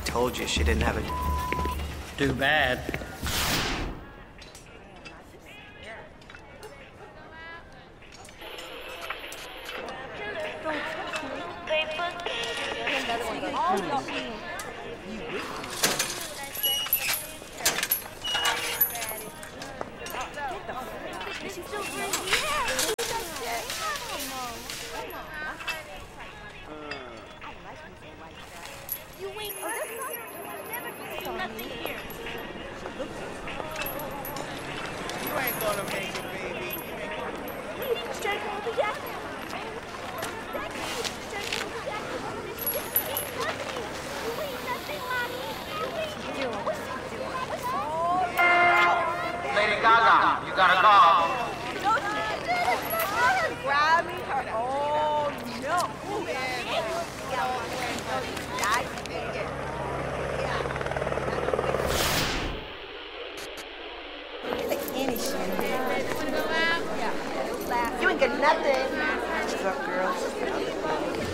told you she didn't have it. Too bad. Lady Gaga, you got a call. Grabbing her. Oh, no. You ain't got nothing. What's up, girls?